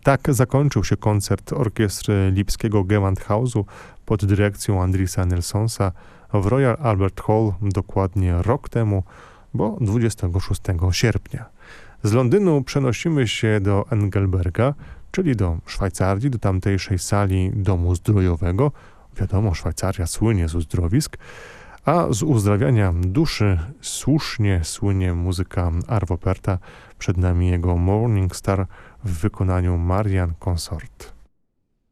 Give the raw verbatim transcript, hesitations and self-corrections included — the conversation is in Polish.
Tak zakończył się koncert orkiestry lipskiego Gewandhausu pod dyrekcją Andrisa Nelsonsa w Royal Albert Hall dokładnie rok temu, bo dwudziestego szóstego sierpnia. Z Londynu przenosimy się do Engelberga, czyli do Szwajcarii, do tamtejszej sali domu zdrojowego. Wiadomo, Szwajcaria słynie z uzdrowisk, a z uzdrawiania duszy słusznie słynie muzyka Arvo Pärta. Przed nami jego Morning Star w wykonaniu Marian Consort.